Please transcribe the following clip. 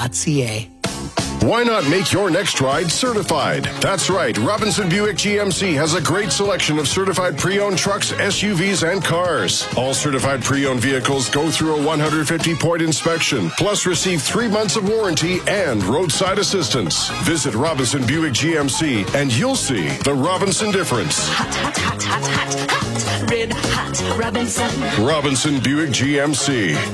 robinson.ca. Why not make your next ride certified? That's right. Robinson Buick GMC has a great selection of certified pre-owned trucks, SUVs, and cars. All certified pre-owned vehicles go through a 150-point inspection, plus receive 3 months of warranty and roadside assistance. Visit Robinson Buick GMC and you'll see the Robinson difference. Hot, hot, hot, hot, hot, hot. Red hot Robinson. Robinson Buick GMC.